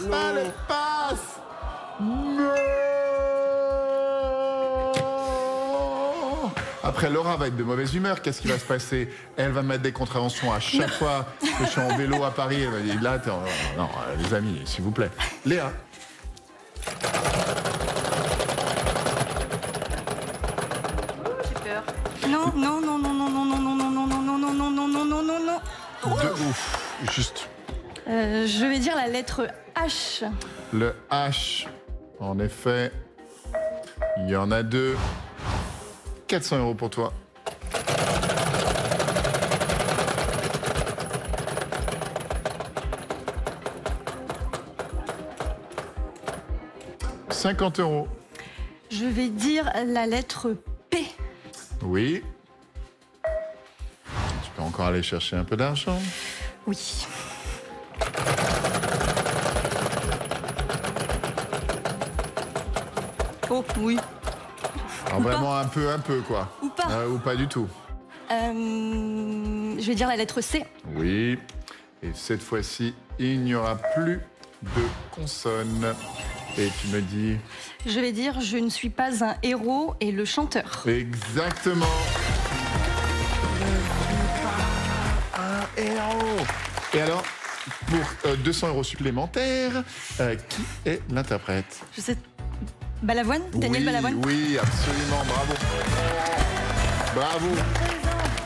balle passe. Non. Après, Laura va être de mauvaise humeur. Qu'est-ce qui va se passer? Elle va mettre des contraventions à chaque fois que je suis en vélo à Paris. Elle va dire, là, non, les amis, s'il vous plaît. Léa. J'ai peur. Non. De ouf. Juste. Je vais dire la lettre H. Le H. En effet, il y en a deux. 400 € pour toi. « 50 €. Je vais dire la lettre P. Oui. Tu peux encore aller chercher un peu d'argent. Oui. Oh, oui. Alors vraiment un peu quoi. Ou pas. Ou pas du tout. Je vais dire la lettre C. Oui. Et cette fois-ci, il n'y aura plus de consonnes. Et tu me dis... Je vais dire je ne suis pas un héros et le chanteur. Exactement. Un héros. Et alors, pour 200 € supplémentaires, qui est l'interprète? Je sais. Balavoine? Daniel Oui, Balavoine? oui, absolument, bravo. Bravo.